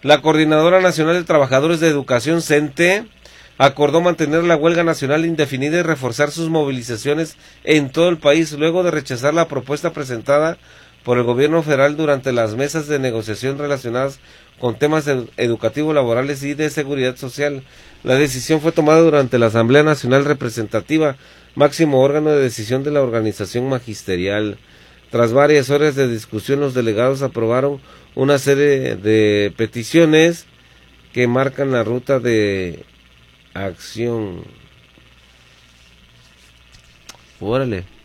La Coordinadora Nacional de Trabajadores de Educación, CENTE, acordó mantener la huelga nacional indefinida y reforzar sus movilizaciones en todo el país, luego de rechazar la propuesta presentada por el gobierno federal durante las mesas de negociación relacionadas con temas educativos, laborales y de seguridad social. La decisión fue tomada durante la Asamblea Nacional Representativa, máximo órgano de decisión de la organización magisterial. Tras varias horas de discusión, los delegados aprobaron una serie de peticiones que marcan la ruta de acción. Órale.